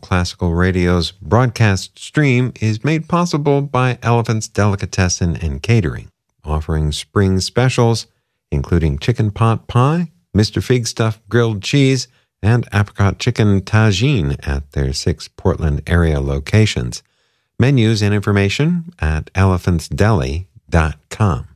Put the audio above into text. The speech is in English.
Classical Radio's broadcast stream is made possible by Elephant's Delicatessen and Catering, offering spring specials, including chicken pot pie, Mr. Fig Stuff grilled cheese, and apricot chicken tagine at their 6 Portland area locations. Menus and information at elephantsdeli.com.